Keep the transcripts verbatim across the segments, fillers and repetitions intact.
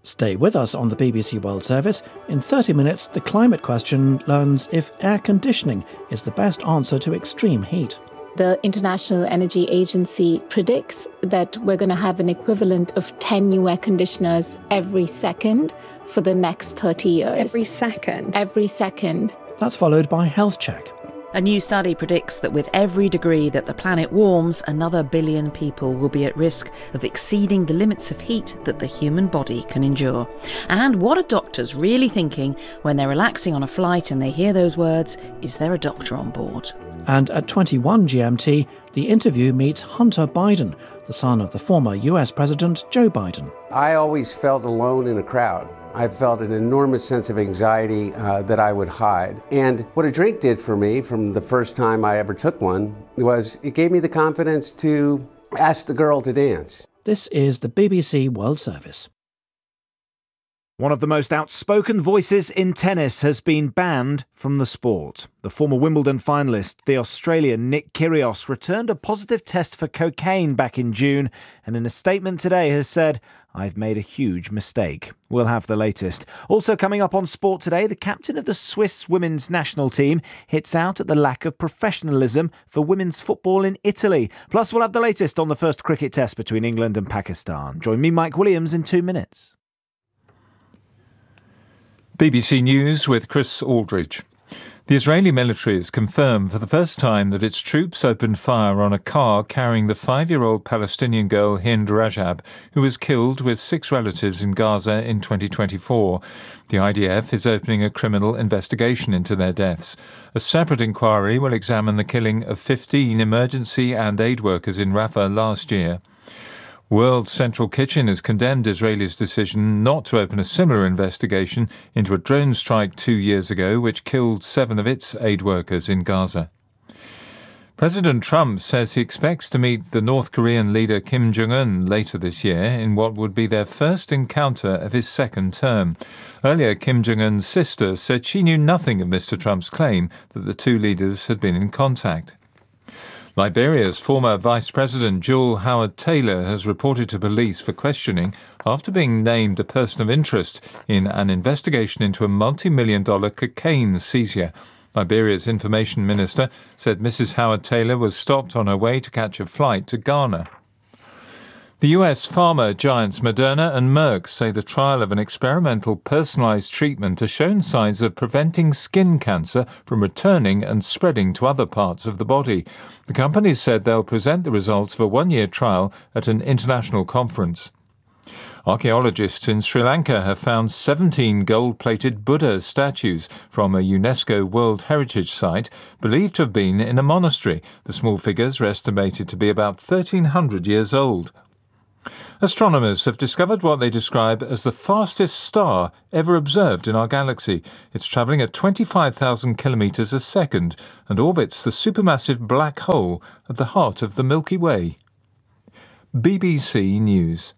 Stay with us on the B B C World Service. In thirty minutes, the climate question learns if air conditioning is the best answer to extreme heat. The International Energy Agency predicts that we're going to have an equivalent of ten new air conditioners every second for the next thirty years. Every second? Every second. That's followed by Health Check. A new study predicts that with every degree that the planet warms, another billion people will be at risk of exceeding the limits of heat that the human body can endure. And what are doctors really thinking when they're relaxing on a flight and they hear those words, "Is there a doctor on board?" And at twenty-one G M T, the interview meets Hunter Biden, the son of the former U S President Joe Biden. I always felt alone in a crowd. I felt an enormous sense of anxiety uh, that I would hide. And what a drink did for me from the first time I ever took one was it gave me the confidence to ask the girl to dance. This is the B B C World Service. One of the most outspoken voices in tennis has been banned from the sport. The former Wimbledon finalist, the Australian Nick Kyrgios, returned a positive test for cocaine back in June and in a statement today has said, "I've made a huge mistake." We'll have the latest. Also coming up on Sport Today, the captain of the Swiss women's national team hits out at the lack of professionalism for women's football in Italy. Plus, we'll have the latest on the first cricket test between England and Pakistan. Join me, Mike Williams, in two minutes. B B C News with Chris Aldridge. The Israeli military has confirmed for the first time that its troops opened fire on a car carrying the five-year-old Palestinian girl Hind Rajab, who was killed with six relatives in Gaza in twenty twenty-four. The I D F is opening a criminal investigation into their deaths. A separate inquiry will examine the killing of fifteen emergency and aid workers in Rafah last year. World Central Kitchen has condemned Israel's decision not to open a similar investigation into a drone strike two years ago which killed seven of its aid workers in Gaza. President Trump says he expects to meet the North Korean leader Kim Jong-un later this year in what would be their first encounter of his second term. Earlier, Kim Jong-un's sister said she knew nothing of Mister Trump's claim that the two leaders had been in contact. Liberia's former Vice President Jewel Howard-Taylor has reported to police for questioning after being named a person of interest in an investigation into a multi-million dollar cocaine seizure. Liberia's information minister said Missus Howard-Taylor was stopped on her way to catch a flight to Ghana. The U S pharma giants Moderna and Merck say the trial of an experimental personalized treatment has shown signs of preventing skin cancer from returning and spreading to other parts of the body. The companies said they'll present the results of a one-year trial at an international conference. Archaeologists in Sri Lanka have found seventeen gold-plated Buddha statues from a UNESCO World Heritage Site believed to have been in a monastery. The small figures are estimated to be about thirteen hundred years old. Astronomers have discovered what they describe as the fastest star ever observed in our galaxy. It's travelling at twenty-five thousand kilometres a second and orbits the supermassive black hole at the heart of the Milky Way. B B C News.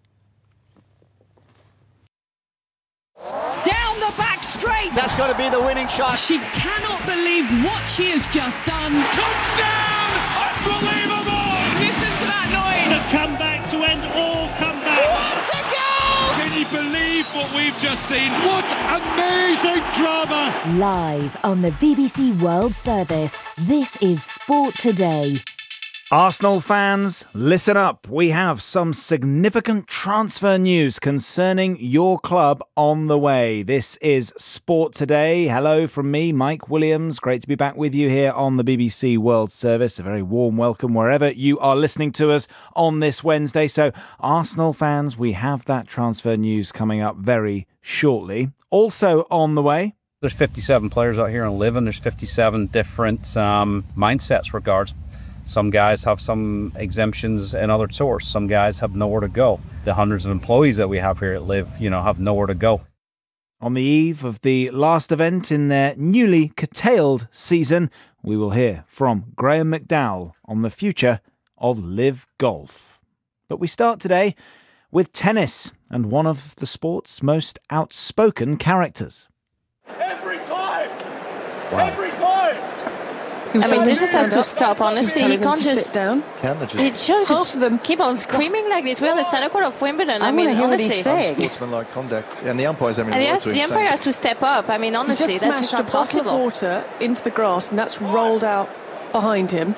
Down the back straight! That's got to be the winning shot. She cannot believe what she has just done. Touchdown! Unbelievable! Listen to that noise! The comeback to end all comebacks. What a goal! Can you believe what we've just seen? What amazing drama! Live on the B B C World Service, this is Sport Today. Arsenal fans, listen up. We have some significant transfer news concerning your club on the way. This is Sport Today. Hello from me, Mike Williams. Great to be back with you here on the B B C World Service. A very warm welcome wherever you are listening to us on this Wednesday. So, Arsenal fans, we have that transfer news coming up very shortly. Also on the way, there's fifty-seven players out here on Living. There's fifty-seven different um, mindsets regards. Some guys have some exemptions in other tours. Some guys have nowhere to go. The hundreds of employees that we have here at Live, you know, have nowhere to go. On the eve of the last event in their newly curtailed season, we will hear from Graham McDowell on the future of Live Golf. But we start today with tennis and one of the sport's most outspoken characters. Every time! Wow. Every time! I mean, he just has to stop, honestly. He can't just... sit down. He should just of them keep on screaming like this. We're on the centre court of Wimbledon. I, I mean, hear honestly. What he's saying. Unsportsmanlike conduct. And the umpire's having and a yes, the umpire has to step up. I mean, honestly, just that's just a impossible. bottle of water into the grass, and that's rolled out behind him.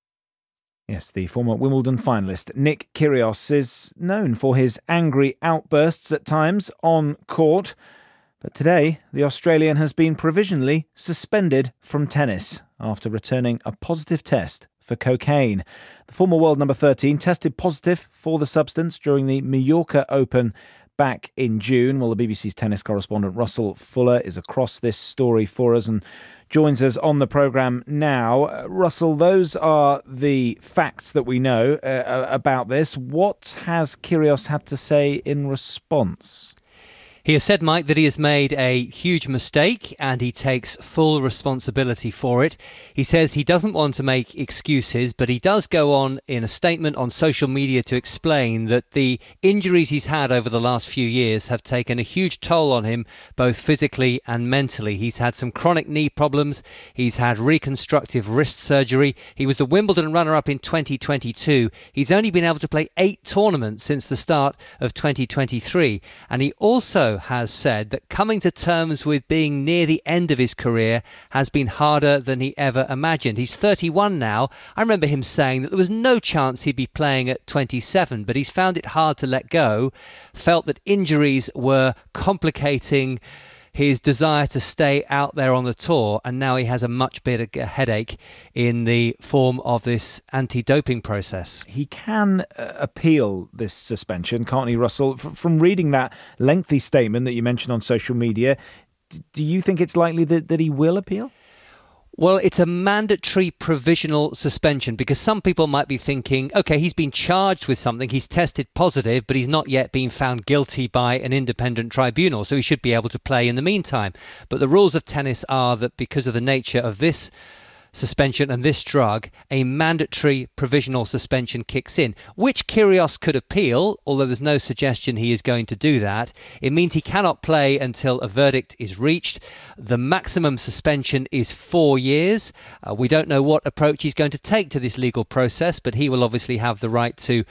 Yes, the former Wimbledon finalist Nick Kyrgios is known for his angry outbursts at times on court. But today, the Australian has been provisionally suspended from tennis after returning a positive test for cocaine. The former world number thirteen tested positive for the substance during the Mallorca Open back in June. Well, the B B C's tennis correspondent Russell Fuller is across this story for us and joins us on the programme now. Uh, Russell, those are the facts that we know uh, about this. What has Kyrgios had to say in response? He has said, Mike, that he has made a huge mistake and he takes full responsibility for it. He says he doesn't want to make excuses, but he does go on in a statement on social media to explain that the injuries he's had over the last few years have taken a huge toll on him, both physically and mentally. He's had some chronic knee problems. He's had reconstructive wrist surgery. He was the Wimbledon runner-up in twenty twenty-two. He's only been able to play eight tournaments since the start of twenty twenty-three. And he also has said that coming to terms with being near the end of his career has been harder than he ever imagined. He's thirty-one now. I remember him saying that there was no chance he'd be playing at twenty-seven, but he's found it hard to let go, felt that injuries were complicating his desire to stay out there on the tour, and now he has a much bigger headache in the form of this anti-doping process. He can uh, appeal this suspension, can't he, Russell? F- from reading that lengthy statement that you mentioned on social media, d- do you think it's likely that, that he will appeal? Well, it's a mandatory provisional suspension because some people might be thinking, OK, he's been charged with something, he's tested positive, but he's not yet been found guilty by an independent tribunal, so he should be able to play in the meantime. But the rules of tennis are that because of the nature of this suspension and this drug, a mandatory provisional suspension kicks in, which Kyrgios could appeal, although there's no suggestion he is going to do that. It means he cannot play until a verdict is reached. The maximum suspension is four years. Uh, we don't know what approach he's going to take to this legal process, but he will obviously have the right to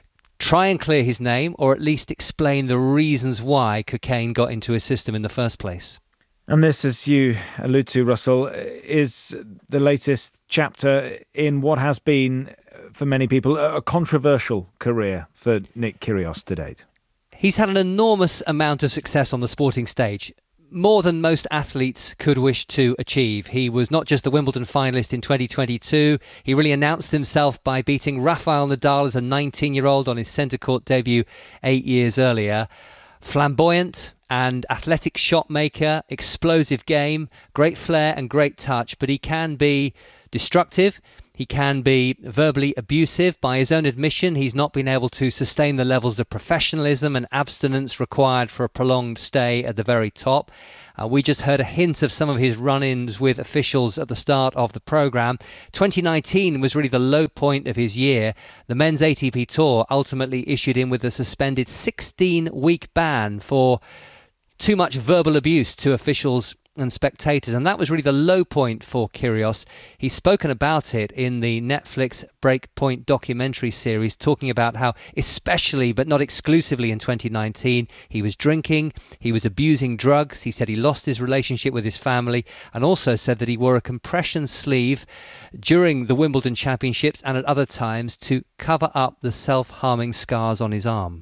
try and clear his name, or at least explain the reasons why cocaine got into his system in the first place. And this, as you allude to, Russell, is the latest chapter in what has been, for many people, a controversial career for Nick Kyrgios to date. He's had an enormous amount of success on the sporting stage, more than most athletes could wish to achieve. He was not just the Wimbledon finalist in twenty twenty-two, he really announced himself by beating Rafael Nadal as a nineteen-year-old on his centre court debut eight years earlier. Flamboyant and athletic shot maker, explosive game, great flair and great touch, but he can be destructive. He can be verbally abusive. By his own admission, he's not been able to sustain the levels of professionalism and abstinence required for a prolonged stay at the very top. Uh, we just heard a hint of some of his run-ins with officials at the start of the programme. twenty nineteen was really the low point of his year. The men's A T P Tour ultimately issued him with a suspended sixteen-week ban for too much verbal abuse to officials and spectators, and that was really the low point for Kyrgios. He's spoken about it in the Netflix Breakpoint documentary series, talking about how, especially but not exclusively in twenty nineteen, he was drinking, he was abusing drugs. He said he lost his relationship with his family, and also said that he wore a compression sleeve during the Wimbledon Championships and at other times to cover up the self-harming scars on his arm.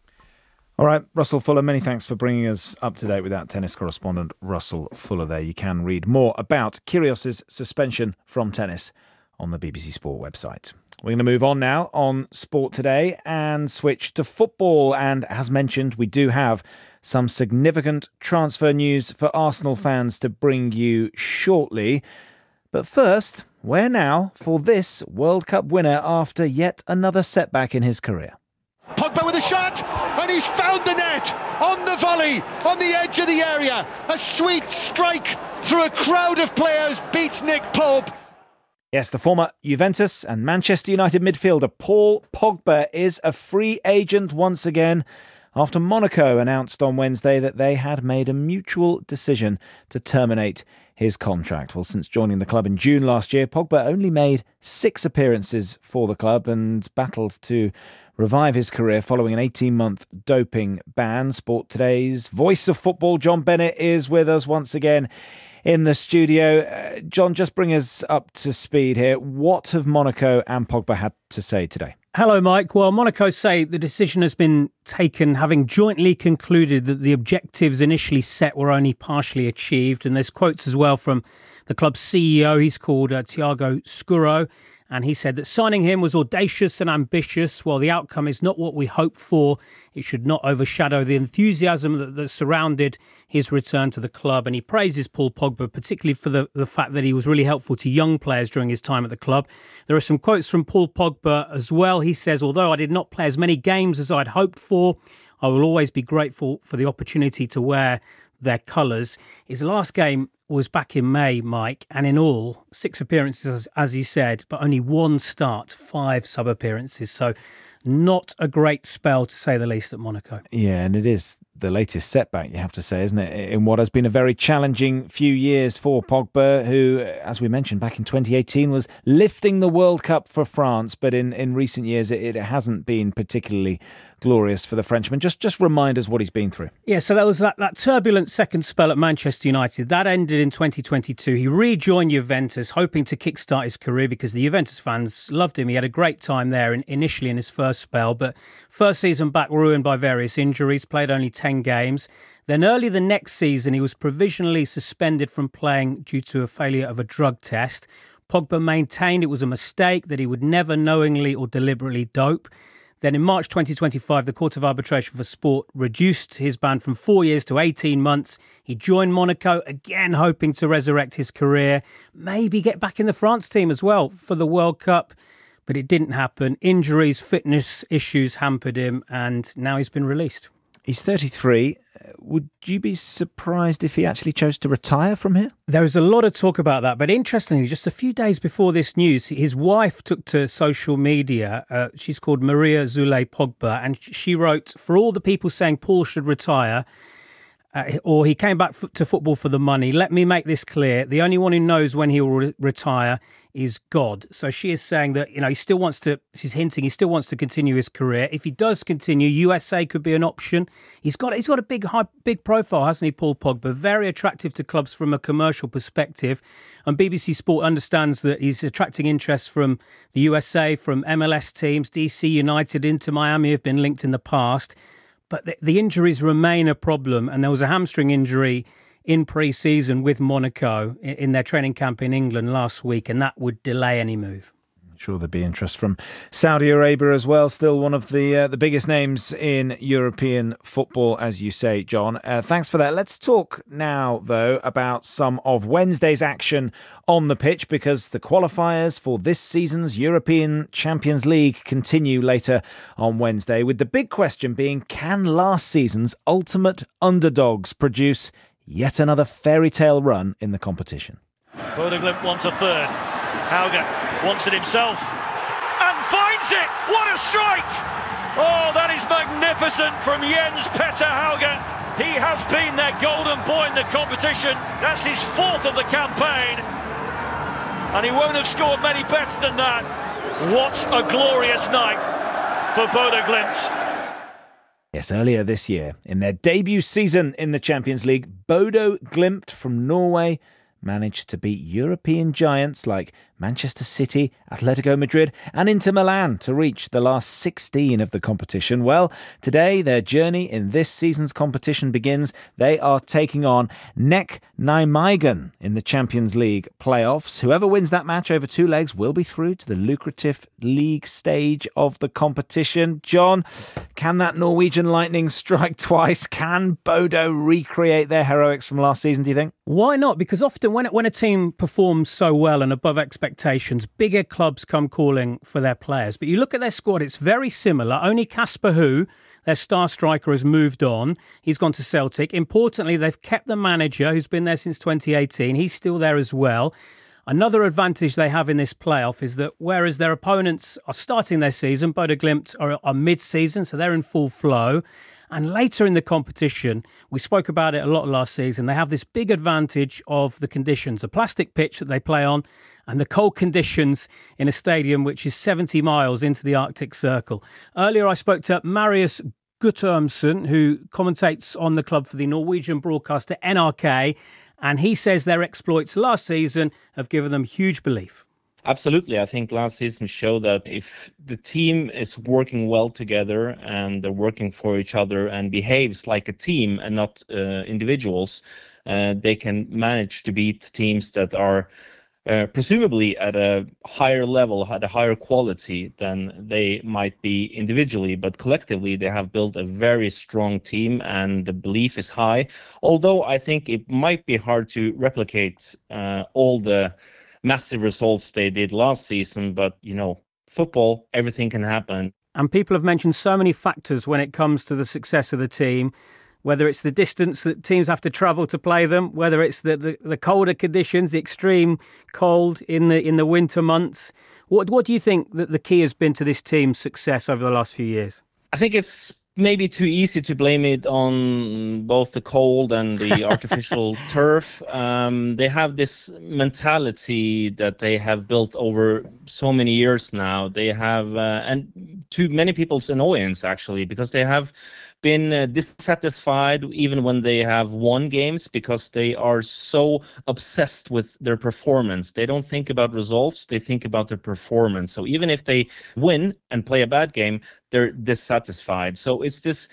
All right, Russell Fuller, many thanks for bringing us up to date with that. Tennis correspondent Russell Fuller there. You can read more about Kyrgios' suspension from tennis on the B B C Sport website. We're going to move on now on Sport Today and switch to football. And as mentioned, we do have some significant transfer news for Arsenal fans to bring you shortly. But first, where now for this World Cup winner after yet another setback in his career? Pogba with a shot, and he's found the net on the volley, on the edge of the area. A sweet strike through a crowd of players beats Nick Pope. Yes, the former Juventus and Manchester United midfielder Paul Pogba is a free agent once again after Monaco announced on Wednesday that they had made a mutual decision to terminate his contract. Well, since joining the club in June last year, Pogba only made six appearances for the club and battled to revive his career following an eighteen-month doping ban. Sport Today's voice of football, John Bennett, is with us once again in the studio. Uh, John, just bring us up to speed here. What have Monaco and Pogba had to say today? Hello, Mike. Well, Monaco say the decision has been taken having jointly concluded that the objectives initially set were only partially achieved. And there's quotes as well from the club's C E O. He's called uh, Thiago Scuro. And he said that signing him was audacious and ambitious. While the outcome is not what we hoped for, it should not overshadow the enthusiasm that, that surrounded his return to the club. And he praises Paul Pogba, particularly for the, the fact that he was really helpful to young players during his time at the club. There are some quotes from Paul Pogba as well. He says, although I did not play as many games as I'd hoped for, I will always be grateful for the opportunity to wear their colours. His last game was back in May, Mike, and in all, six appearances, as you said, but only one start, five sub-appearances. So not a great spell, to say the least, at Monaco. Yeah, and it is the latest setback, you have to say, isn't it, in what has been a very challenging few years for Pogba, who, as we mentioned, back in twenty eighteen was lifting the World Cup for France, but in, in recent years it, it hasn't been particularly glorious for the Frenchman. Just just remind us what he's been through. Yeah, so that was that, that turbulent second spell at Manchester United. That ended in twenty twenty-two. He rejoined Juventus, hoping to kickstart his career because the Juventus fans loved him. He had a great time there in, initially in his first spell, but first season back ruined by various injuries, played only ten games. Then early the next season, he was provisionally suspended from playing due to a failure of a drug test. Pogba maintained it was a mistake, that he would never knowingly or deliberately dope. Then in March twenty twenty-five, the Court of Arbitration for Sport reduced his ban from four years to eighteen months. He joined Monaco, again hoping to resurrect his career, maybe get back in the France team as well for the World Cup. But it didn't happen. Injuries, fitness issues hampered him, and now he's been released. He's thirty-three. Would you be surprised if he actually chose to retire from here? There is a lot of talk about that. But interestingly, just a few days before this news, his wife took to social media. Uh, she's called Maria Zulay Pogba. And she wrote, for all the people saying Paul should retire, Uh, or he came back f- to football for the money, let me make this clear. The only one who knows when he will re- retire is God. So she is saying that, you know, he still wants to, she's hinting he still wants to continue his career. If he does continue, U S A could be an option. He's got he's got a big high, big profile, hasn't he, Paul Pogba? Very attractive to clubs from a commercial perspective. And B B C Sport understands that he's attracting interest from the U S A, from M L S teams. D C United, Inter Miami have been linked in the past. But the, the injuries remain a problem, and there was a hamstring injury in pre-season with Monaco in, in their training camp in England last week, and that would delay any move. Sure, there'd be interest from Saudi Arabia as well. Still one of the uh, the biggest names in European football, as you say, John. Uh, thanks for that. Let's talk now, though, about some of Wednesday's action on the pitch, because the qualifiers for this season's European Champions League continue later on Wednesday, with the big question being, can last season's ultimate underdogs produce yet another fairy tale run in the competition? Bodo Glimt wants a third. Hauge wants it himself and finds it. What a strike! Oh, that is magnificent from Jens Petter Hauge. He has been their golden boy in the competition. That's his fourth of the campaign, and he won't have scored many better than that. What a glorious night for Bodo Glimt. Yes, earlier this year, in their debut season in the Champions League, Bodo Glimt from Norway managed to beat European giants like Manchester City, Atletico Madrid and Inter Milan to reach the last sixteen of the competition. Well, today their journey in this season's competition begins. They are taking on Nek Nijmegen in the Champions League playoffs. Whoever wins that match over two legs will be through to the lucrative league stage of the competition. John, can that Norwegian lightning strike twice? Can Bodo recreate their heroics from last season, do you think? Why not? Because often when, when a team performs so well and above expectations, bigger clubs come calling for their players. But you look at their squad, it's very similar. Only Kasper Hu, their star striker, has moved on. He's gone to Celtic. Importantly, they've kept the manager, who's been there since twenty eighteen. He's still there as well. Another advantage they have in this playoff is that whereas their opponents are starting their season, Bodo Glimt are, are mid-season, so they're in full flow. And later in the competition, we spoke about it a lot last season, they have this big advantage of the conditions, a plastic pitch that they play on, and the cold conditions in a stadium which is seventy miles into the Arctic Circle. Earlier, I spoke to Marius Guttormsen, who commentates on the club for the Norwegian broadcaster N R K, and he says their exploits last season have given them huge belief. Absolutely. I think last season showed that if the team is working well together and they're working for each other and behaves like a team and not uh, individuals, uh, they can manage to beat teams that are Uh, presumably at a higher level, at a higher quality than they might be individually, but collectively they have built a very strong team and the belief is high. Although I think it might be hard to replicate uh, all the massive results they did last season, but you know, football, everything can happen. And people have mentioned so many factors when it comes to the success of the team. Whether it's the distance that teams have to travel to play them, whether it's the, the, the colder conditions, the extreme cold in the in the winter months. What what do you think that the key has been to this team's success over the last few years? I think it's maybe too easy to blame it on both the cold and the artificial turf. Um, they have this mentality that they have built over so many years now. They have, uh, and to many people's annoyance actually, because they have been uh, dissatisfied even when they have won games because they are so obsessed with their performance. They don't think about results, they think about their performance. So even if they win and play a bad game, they're dissatisfied. So it's this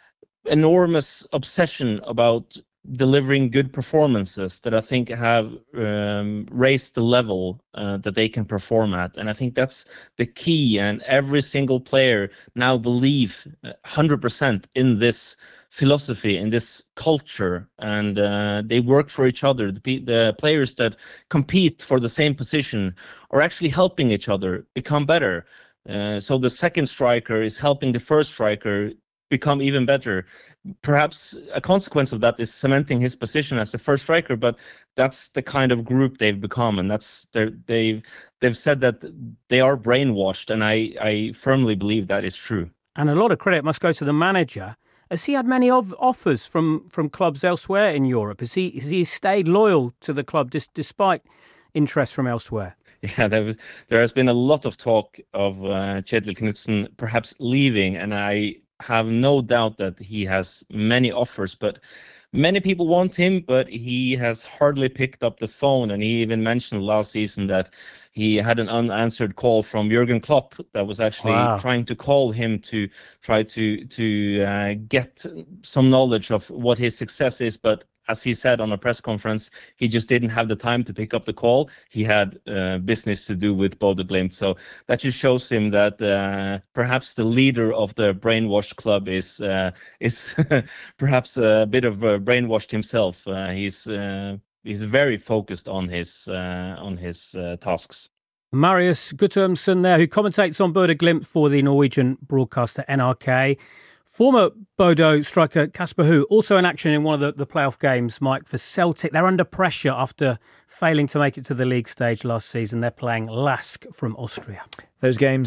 enormous obsession about delivering good performances that I think have um, raised the level uh, that they can perform at. And I think that's the key. And every single player now believe one hundred percent in this philosophy, in this culture, and uh, they work for each other. The, the players that compete for the same position are actually helping each other become better. Uh, so the second striker is helping the first striker become even better. Perhaps a consequence of that is cementing his position as the first striker, but that's the kind of group they've become, and that's they've they've said that they are brainwashed, and I, I firmly believe that is true. And a lot of credit must go to the manager. Has he had many of offers from, from clubs elsewhere in Europe? Has he has he stayed loyal to the club dis, despite interest from elsewhere? Yeah, there was there has been a lot of talk of uh, Kjetil Knutsen perhaps leaving, and I have no doubt that he has many offers, but many people want him, but he has hardly picked up the phone. And he even mentioned last season that he had an unanswered call from Jurgen Klopp that was actually wow. trying to call him to try to to uh, get some knowledge of what his success is, but as he said on a press conference, he just didn't have the time to pick up the call. He had uh, business to do with Bodø Glimt. So that just shows him that uh, perhaps the leader of the brainwashed club is uh, is perhaps a bit of a brainwashed himself. Uh, he's uh, he's very focused on his uh, on his uh, tasks. Marius Guttormsen there, who commentates on Bodø Glimt for the Norwegian broadcaster N R K. Former Bodo striker Kasper Hu, also in action in one of the, the playoff games, Mike, for Celtic. They're under pressure after failing to make it to the league stage last season. They're playing Lask from Austria. Those games